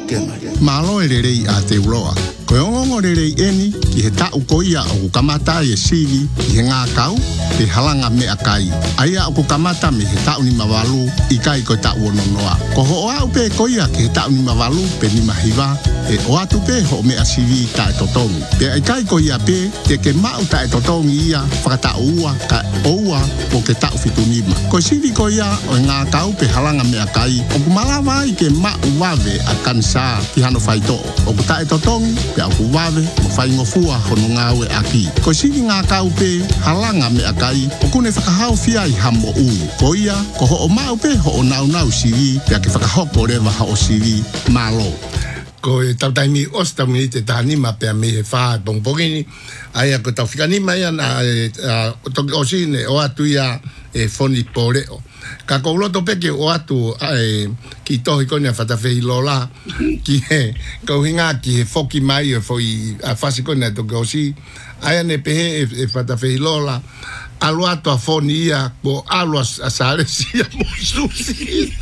Malo elere a te uloa. Ko ongo lere eni ki he tau koia o kamata e sigi i he ngā kau te halanga me akai. Aia o kamata me he tau ni mawalu i kai ko tau ono noa. Ko ho oa upe koia ki he tau ni mawalu pe ni mahiwa e o atu pe ho me asivi ta e totongi. Pe ai kai koia pe te ke mau ta e totongi ia whakata ua ka oua o ke tau fitunima. Ko sivi koia o ngā kau pe halanga me akai o kumalawa i ke mau wawe a kansa ki hano whaito. O kuta e totongi pe au kuwawe mo whaingofua hono ngāwe aki. Ko sivi ngā kau pe halanga me akai o kune whakahau fia i hamo ui. Ko ia, ko ho o mau pe ho o nau sivi pe ake whakahoko rewa ha o sivi malo. Ko e tautaimi ostamini te tānima pe a me he whaa pongpongini. Aia ko tau whikanima ia na toki osine o atu ia e whoni pōreo. Ka kouloto peke o atu ki tohi konia whatawhi lola ki he kauhinga ki he whoki mai e whoi a whasi konia toki osi. Aia ne pehe e whatawhi lola. Alu ato a whoni ia ko alu a sāresia mo susi.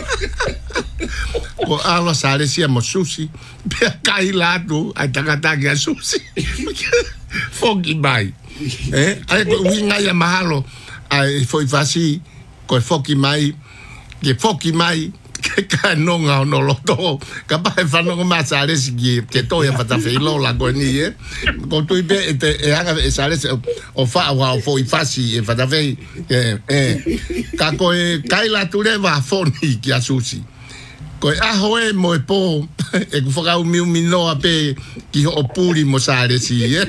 Ko alu a sāresia mo susi. Pea kai latu ai takataki a susi. Whoki mai. Aia ko uhinga ia mahalo ai whoi whasi ko whoki mai. Ke whoki mai. Ke ka nonga o no loto. Ka pae whanonga ma sāresi ke toia whatawhi lola ko ni e. Ko tui pe e hanga e sāresi o whaua o whoi whasi e whatawhi. Ka koe kaila turewa whoni ki a susi. Koe aho e mo e pō e ku whakau miu minoa pe ki ho o pūri mo sāresi e.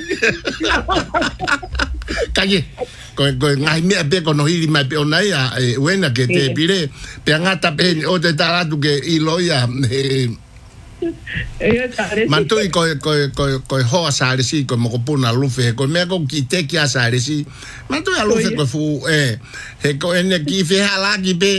Kage. Koe ngai mea pe kono hiri mai pe onai a uena ke te pire pe angata pe o te taratu ke iloia mantui koe hoa sāresi koe moko puna lufe koe mea ko ki te ki a sāresi mantui a lufe koe fu he koe ene ki whiha laki pe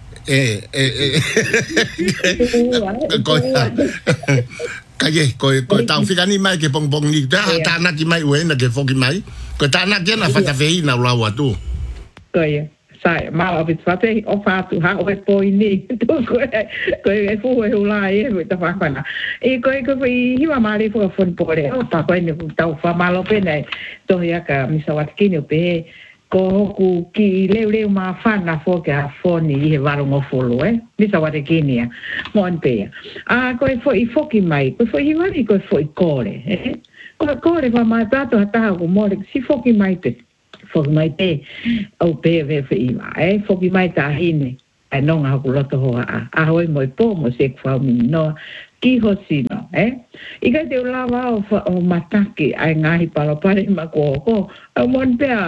koe tau whikani mai ke pong ni tānaki mai uena ke whoki mai koe tānaki ana whatawhi na lau atu koe sai mau apit whate o whātu ha o e poi ni koe e fuhu e hula e me ta whakwana koe hiwa maari fuka whoni pore o pa koe ne tau whamalo pene tohi aka misa watkini o pehe ko hoku ki leu ma whana whoke a whoni i he warongo wholo misa watkini a moan pea koe fo i whoki mai koe fo i hiwari koe fo i kore koe kore wa mai prato hataha ko more si whoki mai pe whoki mai te au pe ve iwa whoki mai ta hine ai nonga haku loto hoa a hoi mo i pō mo se kwau mini noa ki ho sino i kai te ulawa o mataki ai ngahi palopare ma ko o mon pea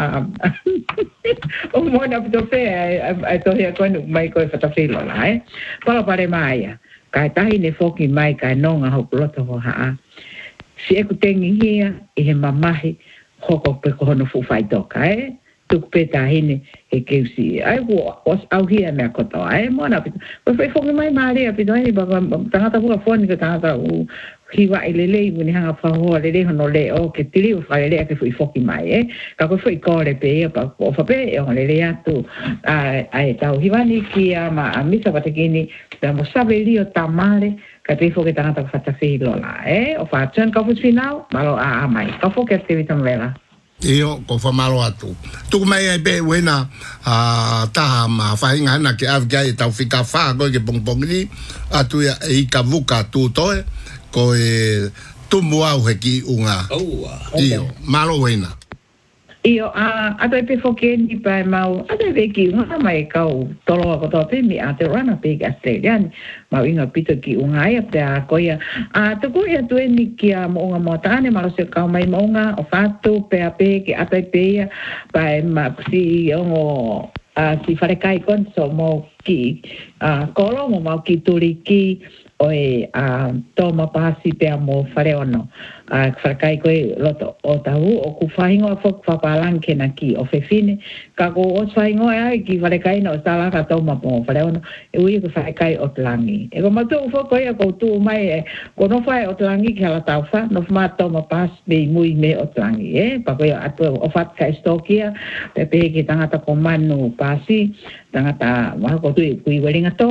o mon apito pea ai tohi a koe mai koe whatawhilo la palopare mai kai tahi ne whoki mai kai nonga haku loto hoa si eku tengi hia i he mamahi hoko pe kohono fuwhai toka tuku pe tahine e keusi ai os au hia mea koto mona pito ko fai whoki mai maarea pito baka tangata fuka whoni ka tangata hiwa i lelei wini hanga whahoa lelei hono le o ke tiri o whai lelei ake fui whoki mai ka koe fui kore pe pa o whape e o lelei atu ai tau hiwani ki a misa watakini mo sabe lio tamare ka te whoke tangata whatawhi lola o whaatun ka whuswhinau malo a mai ka whoke activity mawela Io ko whamalo atu. Tuku mai ai pe wena taha ma whahinga hana ke awkia e tau whika whaa koe ke pongpongini atu i ka vuka tūtoe ko e tumu au he ki unga. Io, malo wena. Io, ato e pe whoke ni pai mau, ato e pe ki unga mai kau toloa kotoa pe mi a te rana pe ki Australiani. Mau inga pito ki unga ia pe a koia. Tuku ia tue ni ki a moonga moatane, malo se kau mai moonga o whatu pe a pe ki ato e pe ia pai ma si ongo si wharekai konso mo ki kolo mo mau ki turi ki oe toma pasi pe a mo whareono. Wharekai koe loto o tahu o ku whahingo a whok whapalanke na ki o whewhine. Ka ko o whahingo e ai ki wharekai na o stalaka toma po whareono. E ui ko wharekai o tlangi. E ko matu u whok koe a ko tu mai ko no whae o tlangi ki hala tau wha. No wha toma pas me mui me o tlangi. Pa koe atu o what ka estokia. Pe pe ki tangata ko manu pasi. Tangata waha ko tui kui weringa toni.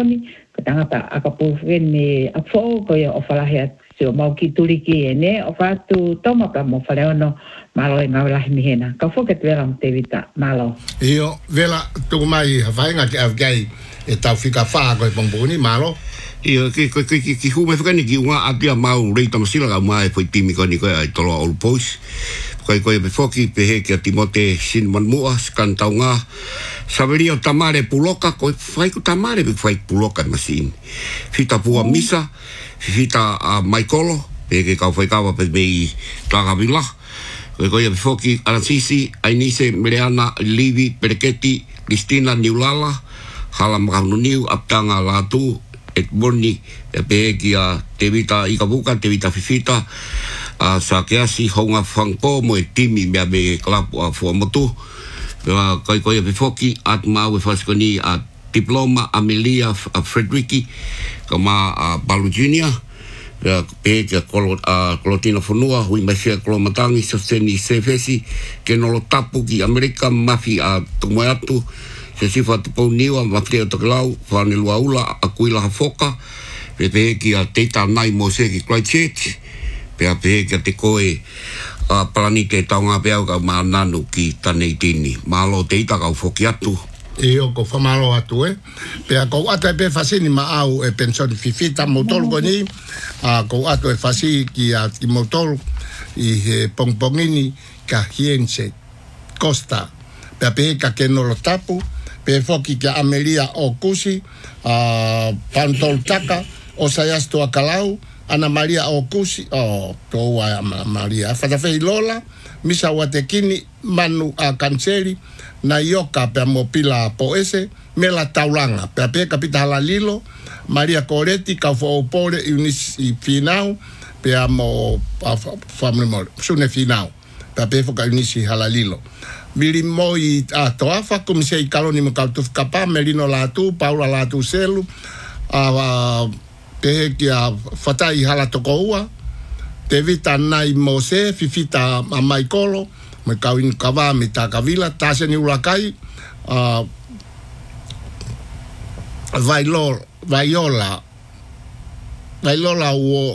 Ka tangata akapufeni afo ko ia o falahia sio mau ki tuliki ne o fatu toma pa mo faleono malo e ngawalahi mihena. Ka fo ke tuela mo te vita malo. Io, vela tu mai hawainga ke avgai e tau whika wha ko e pongponi malo. Io, ki hume whakani ki unga atia mau reita masila ka mai foi timi ko ni ko ai tolo olu pois. Ko e befoki pe he ki a Timote Sinman Mua skan tau ngā saveria o tamare puloka ko fai ku tamare be fai puloka masin. Fita pua misa, fita maikolo, pe ke kau fai kawa pe mei tanga vila. Ko e befoki Aransisi, Ainise, Meleana, Livi, Pereketi, Kristina, Niulala, Hala Makanuniu, Aptanga Latu, et Boni, e pe ki a Tevita Ikabuka, Tevita Fifita, sa keasi honga whangpo mo e timi mea me klapu a fuamotu. Koi e befoki at mau e whasikoni a diploma Amelia a Frederiki ka ma a Balu Junior pe ke Kolotina Fonua hui mai fia Kolomatangi sosteni sefesi ke nolo tapu ki Amerika mafi a tumoe atu se sifa tupou niwa mafia tokelau whane lua ula a kuila hafoka pe ki a teita nai mo se ki Christchurch pea pe ke te koe palani te taunga pea ka maa nanu ki tanei tini. Malo te ita kau foki atu. Io ko whamalo atu Pea kou atu e pe whasini ma au e pensioni fifita motolu ko ni. Kou atu e whasi ki a ti motolu i he pongpongini ka hiense Costa. Pea pe ka kenolo tapu. Pe foki ki a Amelia o kusi. Pantol taka. O sayastu a kalau. Ana Maria Okusi, toa Ana Maria. Fatafei Lola, Misa Watekini, Manu a Kanseri, na Ioka pe mopila poese, Mela Taulanga, pe kapita halalilo, Maria Coretti, Kaufo Opore, Unis i Finau, pe amo family mor, Sune Finau, pe foka Unis i halalilo. Mili moi a toafa, kumisei kaloni mo kautuf kapa, Melino Latu, Paula Latu Selu, te ki a whatai hala toko ua, te vita nai Mose, fifita a Maikolo, me kawinu kawa, me tā kawila, tāseni ulakai, Vailola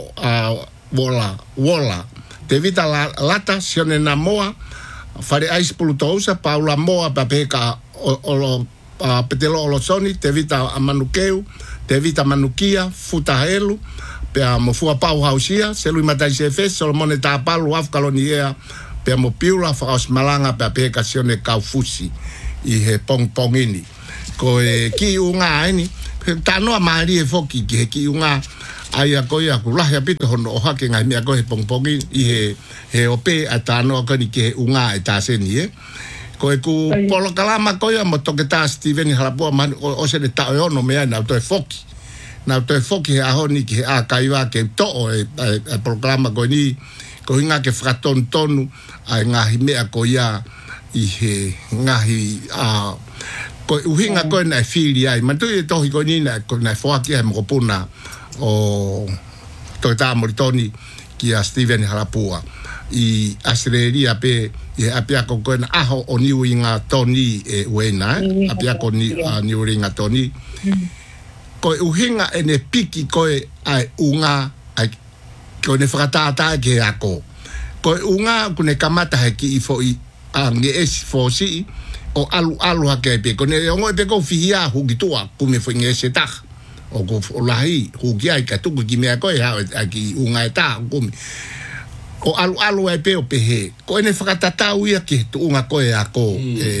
wola, te vita lata, sione na moa, whare aispulu tousa, Paula moa, papeka petelo olosoni, te vita a manukeu, te vita manukia, futahelu, pea mo fua pau hausia, selui matai se fes, solomone tā palu afkaloni ea, pea mo piula, whaos malanga, pea peka sione kau fusi, i he pongpongini. Ko e ki unga aini, tā noa maari e foki ki he ki unga, ai a koe a kulahi a pito hono o hake ngai mea koe he pongpongini, i he ope a tā noa koni ki he unga e tā seni Ko e ku polo kalama koia mo toke tā Steven Halapua o se ne tau e ono mea nau toi foki. Nau toi foki he ahoni ki he a kaiwa ke to'o e polo kalama koe ni ko hinga ke whakaton tonu ai ngahi mea koia i he ngahi ko uhinga koe na e whiri ai. Mantui e tohi koe ni na e whoaki ai moko puna o toi tā moritoni ki a Steven Halapua. I Australia pe e apia ko na aho o niu inga toni e uena apia ko ni niu inga toni ko uhinga ene piki ko ai unga ai ko ne fratata ke ako ko unga ko ne kamata he ki fo i nge es fo si o alu hake pe ko ne ngo pe ko fihia hu gitua ku me fo nge seta o ko lahi hu kia ka tu ki me ko ha ki unga ta ku o alu e pe o pehe ko ene whakatatau ia ki tu unga koe ako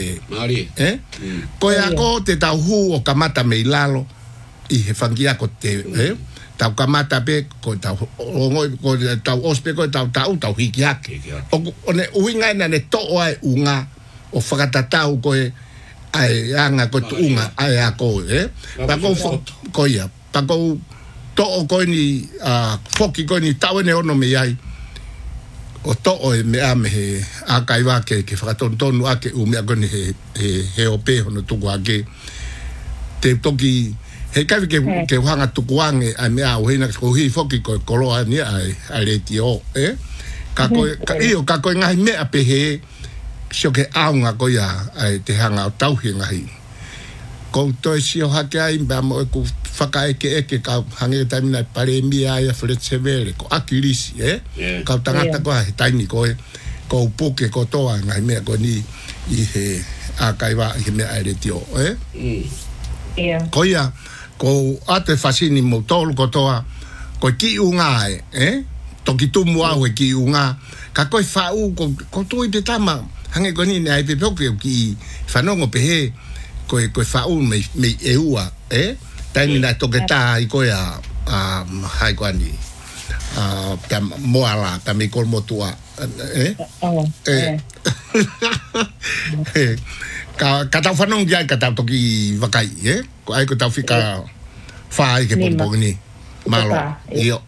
koe ako te tau hu o kamata me ilalo i he whangia ko te tau kamata pe ko tau ko tau ospe ko tau hiki hake o ne uhinga ina ne to'o ai unga o whakatatau koe ai anga ko tu unga ai ako pako koia pako to'o koe ni foki koe ni tau ene ono me ai o to'o e mea me he a kaiwa ke whakatontonu ake u mea koni he ope hono tuku ake te toki he kaiwi ke whanga tuku ange a mea o hina ko hi foki ko koloa ni a reti o ka koe ngahi mea pe he sio ke aunga ko ia te hanga o tauhi ngahi ko toi si o hake ai ba mo ku whaka eke ka hange taimina pare mia ia fret severe ko akirisi ka tangata ko he taimi ko puke ko toa ngai mea ko ni i he a kaiwa i he mea aere tio ko ia ko ate fasini mo tolu ko toa ko ki unga toki tumu au e ki unga ka koi whau ko tui te tama hange ko ni ai pe poke ki whanongo pe he koe whau me e ua taimi nai toke tā i koe a hai koa ni ta moala ta me kol motua ka tau whanong jai ka tau toki wakai ko ai ko tau whika whai ke pongpong ni malo iyo